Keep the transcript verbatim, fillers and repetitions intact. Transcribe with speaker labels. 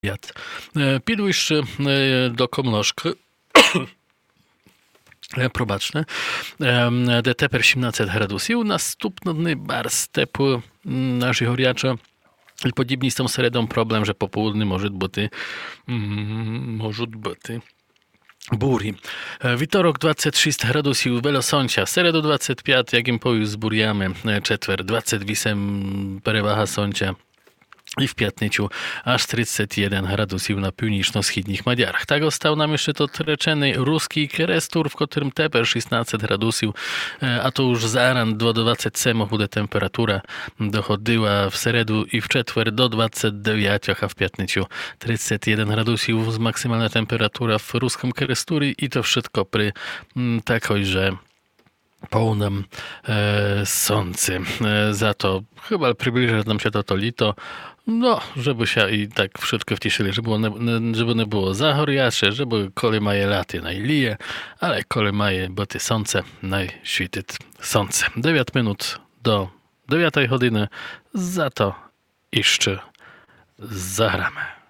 Speaker 1: Jad. Підвище до комножки. Пробачте, де тепер сімнадцять градусів. Наступний барс тепло, наші горячо. І подібні з тим середом проблем, що пополудні можуть бути, можуть бути бурі. Вівторок двадцять шість градусів, вело сонця. Середу двадцять п'ять, як їм повів, з бурями. Четвер двадцять вісім, перевага сонця. I w Piatniczu aż trzydzieści jeden gradusów na północno-wschodnich Madiarach. Tak ostał nam jeszcze to reczeny ruski Kerestur, w którym teper szesnaście gradusów, a to już zaran do dwadzieścia osiem bude temperatura dochodziła w seredu i w czetwer do dwadzieścia dziewięć, a w Piatniczu trzydzieści jeden gradusów z maksymalna temperatura w ruskim Keresturii i to wszystko przy takiej, że pełnym e, słońcu. E, za to chyba przybliża nam się to, to lito. No, żeby się i tak wszystko wciszyli, żeby, ne, żeby nie było zachoriasze, żeby kole maje laty najlije, ale kole maje boty słońce, najśwityt słońce. dziewięć minut do dziewiątej godziny, za to jeszcze zagramy.